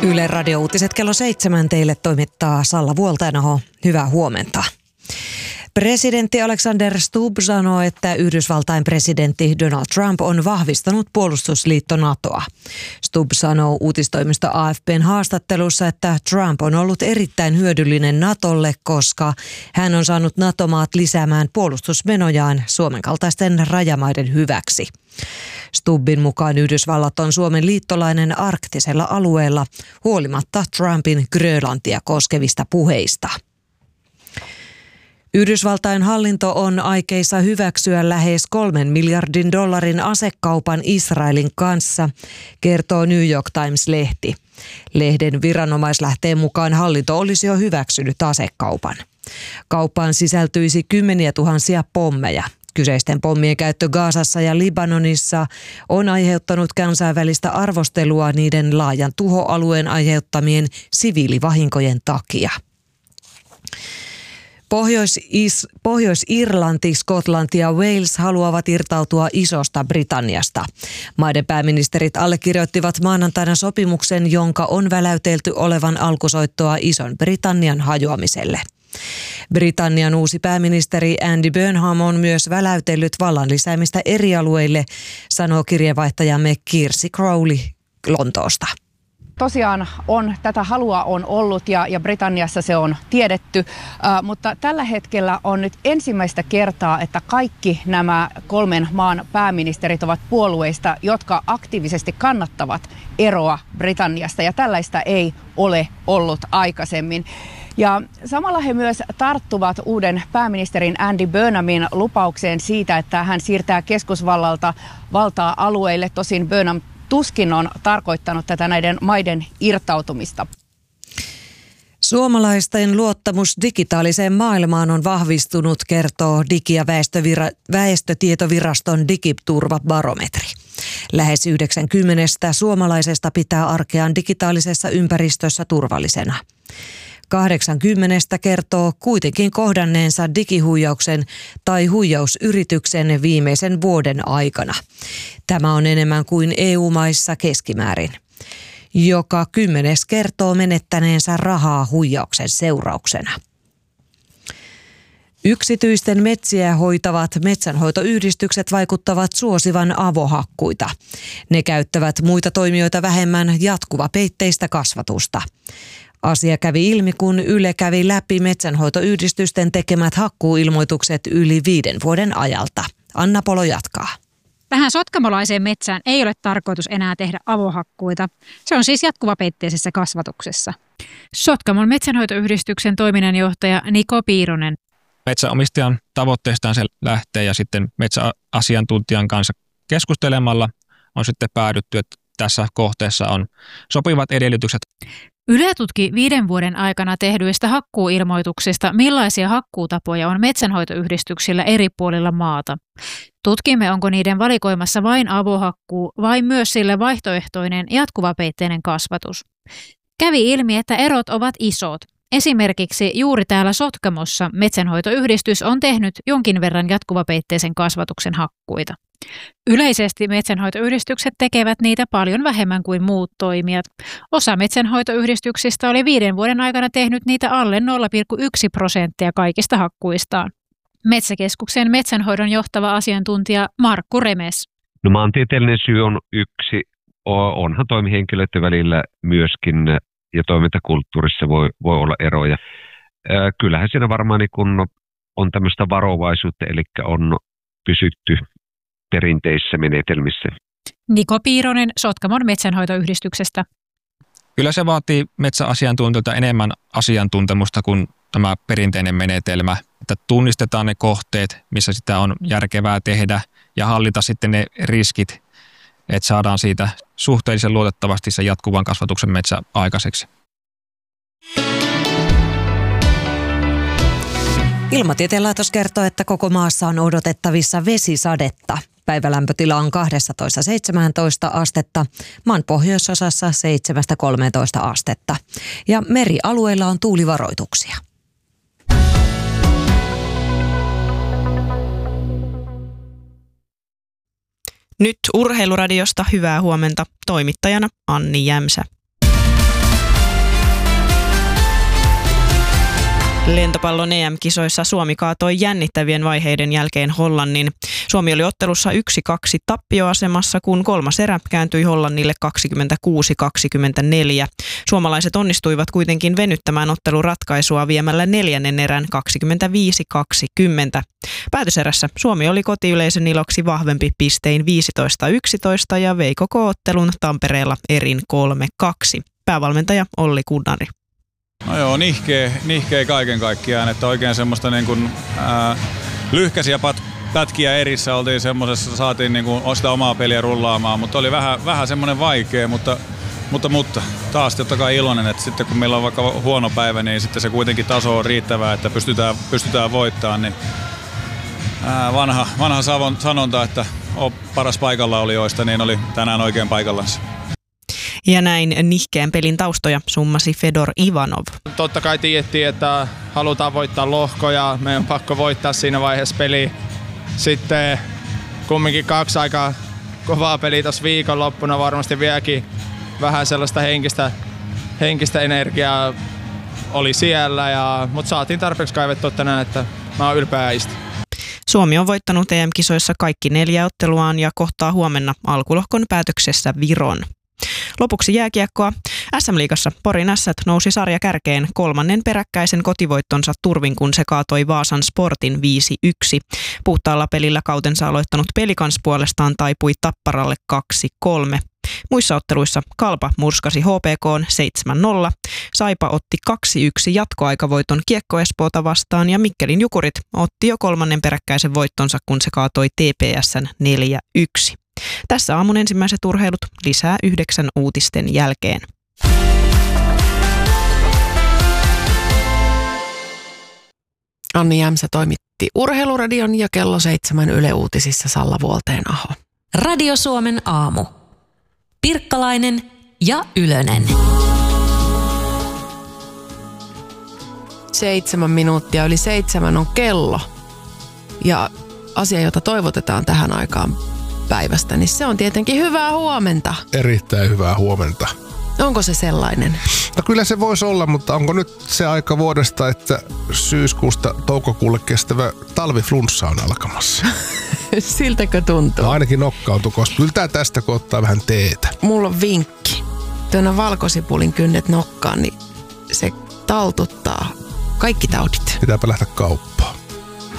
Yle Radio-uutiset kello 7 teille toimittaa Salla Vuoltainaho. Hyvää huomenta. Presidentti Alexander Stubb sanoo, että Yhdysvaltain presidentti Donald Trump on vahvistanut puolustusliitto NATOa. Stubb sanoo uutistoimisto AFP:n haastattelussa, että Trump on ollut erittäin hyödyllinen NATOlle, koska hän on saanut NATO-maat lisäämään puolustusmenojaan Suomen kaltaisten rajamaiden hyväksi. Stubbin mukaan Yhdysvallat on Suomen liittolainen arktisella alueella huolimatta Trumpin Grönlantia koskevista puheista. Yhdysvaltain hallinto on aikeissa hyväksyä lähes $3 miljardin asekaupan Israelin kanssa, kertoo New York Times-lehti. Lehden viranomaislähteen mukaan hallinto olisi jo hyväksynyt asekaupan. Kauppaan sisältyisi kymmeniä tuhansia pommeja. Kyseisten pommien käyttö Gazassa ja Libanonissa on aiheuttanut kansainvälistä arvostelua niiden laajan tuhoalueen aiheuttamien siviilivahinkojen takia. Pohjois-Irlanti, Skotlanti ja Wales haluavat irtautua Isosta Britanniasta. Maiden pääministerit allekirjoittivat maanantaina sopimuksen, jonka on väläytelty olevan alkusoittoa Ison-Britannian hajoamiselle. Britannian uusi pääministeri Andy Burnham on myös väläytellyt vallan lisäämistä eri alueille, sanoo kirjeenvaihtajamme Kirsi Crowley Lontoosta. Tosiaan tätä halua on ollut ja Britanniassa se on tiedetty, mutta tällä hetkellä on nyt ensimmäistä kertaa, että kaikki nämä 3 maan pääministerit ovat puolueista, jotka aktiivisesti kannattavat eroa Britanniasta, ja tällaista ei ole ollut aikaisemmin. Ja samalla he myös tarttuvat uuden pääministerin Andy Burnhamin lupaukseen siitä, että hän siirtää keskusvallalta valtaa alueille. Tosin Burnham tuskin on tarkoittanut tätä näiden maiden irtautumista. Suomalaisten luottamus digitaaliseen maailmaan on vahvistunut, kertoo Digi- ja väestötietoviraston digiturvabarometri. Lähes 90 suomalaisesta pitää arkeaan digitaalisessa ympäristössä turvallisena. 80 kertoo kuitenkin kohdanneensa digihuijauksen tai huijausyrityksen viimeisen vuoden aikana. Tämä on enemmän kuin EU-maissa keskimäärin. Joka 10 kertoo menettäneensä rahaa huijauksen seurauksena. Yksityisten metsiä hoitavat metsänhoitoyhdistykset vaikuttavat suosivan avohakkuita. Ne käyttävät muita toimijoita vähemmän jatkuvapeitteistä kasvatusta. Asia kävi ilmi, kun Yle kävi läpi metsänhoitoyhdistysten tekemät hakkuuilmoitukset yli 5 vuoden ajalta. Anna Polo jatkaa. Tähän sotkamolaiseen metsään ei ole tarkoitus enää tehdä avohakkuita. Se on siis jatkuvapeitteisessä kasvatuksessa. Sotkamon metsänhoitoyhdistyksen toiminnanjohtaja Niko Piironen. Metsänomistajan tavoitteestaan se lähtee ja sitten metsäasiantuntijan kanssa keskustelemalla on sitten päädytty, että tässä kohteessa on sopivat edellytykset. Yle tutki 5 vuoden aikana tehdyistä hakkuuilmoituksista, millaisia hakkuutapoja on metsänhoitoyhdistyksillä eri puolilla maata. Tutkimme, onko niiden valikoimassa vain avohakkuu vai myös sille vaihtoehtoinen jatkuvapeitteinen kasvatus. Kävi ilmi, että erot ovat isot. Esimerkiksi juuri täällä Sotkamossa metsänhoitoyhdistys on tehnyt jonkin verran jatkuvapeitteisen kasvatuksen hakkuita. Yleisesti metsänhoitoyhdistykset tekevät niitä paljon vähemmän kuin muut toimijat. Osa metsänhoitoyhdistyksistä oli 5 vuoden aikana tehnyt niitä alle 0,1% kaikista hakkuistaan. Metsäkeskuksen metsänhoidon johtava asiantuntija Markku Remes. No, maantieteellinen syy on yksi. Onhan toimihenkilöiden välillä myöskin ja toimintakulttuurissa voi olla eroja. Kyllähän siinä varmaan niin kun on tämmöistä varovaisuutta, eli on pysytty perinteisissä menetelmissä. Niko Piironen Sotkamon metsänhoitoyhdistyksestä. Kyllä se vaatii metsäasiantuntijoilta enemmän asiantuntemusta kuin tämä perinteinen menetelmä, että tunnistetaan ne kohteet, missä sitä on järkevää tehdä ja hallita sitten ne riskit, että saadaan siitä suhteellisen luotettavasti se jatkuvan kasvatuksen metsä aikaiseksi. Ilmatieteen laitos kertoo, että koko maassa on odotettavissa vesisadetta. Päivälämpötila on 12-17 astetta, maan pohjoisosassa 7-13 astetta. Ja merialueilla on tuulivaroituksia. Nyt Urheiluradiosta hyvää huomenta, toimittajana Anni Jämsä. Lentopallon EM-kisoissa Suomi kaatoi jännittävien vaiheiden jälkeen Hollannin. Suomi oli ottelussa 1-2 tappioasemassa, kun kolmas erä kääntyi Hollannille 26-24. Suomalaiset onnistuivat kuitenkin venyttämään otteluratkaisua viemällä neljännen erän 25-20. Päätöserässä Suomi oli kotiyleisön iloksi vahvempi pistein 15-11 ja vei koko ottelun Tampereella erin 3-2. Päävalmentaja Olli Kunnari. No joo, nihkeä kaiken kaikkiaan, että oikein semmoista niin kuin, lyhkäisiä pätkiä erissä oltiin semmosessa, saatiin niin kuin sitä omaa peliä rullaamaan, mutta oli vähän semmoinen vaikea, mutta taas totta kai iloinen, että sitten kun meillä on vaikka huono päivä, niin sitten se kuitenkin taso on riittävää, että pystytään voittamaan, niin vanha sanonta, että on paras paikallaolijoista, niin oli tänään oikein paikallansa. Ja näin nihkeän pelin taustoja summasi Fedor Ivanov. Totta kai tiedettiin, että halutaan voittaa lohko ja meidän on pakko voittaa siinä vaiheessa peliä. Sitten kumminkin 2 aika kovaa peliä tuossa viikonloppuna, varmasti vieläkin vähän sellaista henkistä energiaa oli siellä, mutta saatiin tarpeeksi kaivettua tänään, että mä oon ylpeä äistä. Suomi on voittanut EM-kisoissa kaikki 4 otteluaan ja kohtaa huomenna alkulohkon päätöksessä Viron. Lopuksi jääkiekkoa. SM-liigassa Porin Ässät nousi sarjakärkeen 3. peräkkäisen kotivoittonsa turvin, kun se kaatoi Vaasan Sportin 5-1. Puhtaalla pelillä kautensa aloittanut Pelikans puolestaan taipui Tapparalle 2-3. Muissa otteluissa Kalpa murskasi HPK:n 7-0, Saipa otti 2-1 jatkoaikavoiton Kiekko Espoota vastaan ja Mikkelin Jukurit otti jo 3. peräkkäisen voittonsa, kun se kaatoi TPS:n 4-1. Tässä aamun ensimmäiset urheilut, lisää 9 uutisten jälkeen. Anni Jämsä toimitti Urheiluradion ja kello 7 Yle Uutisissa Salla Vuoltenaho. Radio Suomen aamu. Pirkkalainen ja Ylönen. 7 minuuttia yli 7 on kello. Ja asia, jota toivotetaan tähän aikaan päivästä, niin se on tietenkin hyvää huomenta. Erittäin hyvää huomenta. Onko se sellainen? No kyllä se voisi olla, mutta onko nyt se aika vuodesta, että syyskuusta toukokuulle kestävä talviflunssa on alkamassa? Siltäkö tuntuu? No ainakin nokkautuu, koska kyllä tästä kun ottaa vähän teetä. Mulla on vinkki. Tuona valkosipulin kynnet nokkaan, niin se taltuttaa kaikki taudit. Pitääpä lähteä kauppaan.